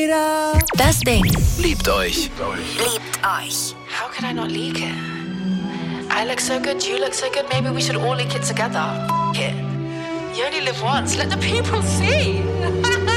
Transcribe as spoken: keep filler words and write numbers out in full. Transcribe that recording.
Das Ding Liebt euch. liebt euch. How could I not leak it? I look so good, you look so good, maybe we should all leak it together. F- it. You only live once, let the people see.